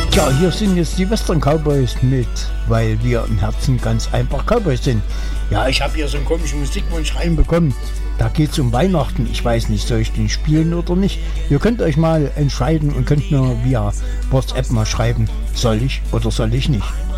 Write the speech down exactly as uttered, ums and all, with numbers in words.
Tja, hier sind jetzt die Western Cowboys mit, weil wir im Herzen ganz einfach Cowboys sind. Ja, ich habe hier so einen komischen Musikwunsch reinbekommen. Da geht es um Weihnachten. Ich weiß nicht, soll ich den spielen oder nicht? Ihr könnt euch mal entscheiden und könnt mir via WhatsApp mal schreiben, soll ich oder soll ich nicht.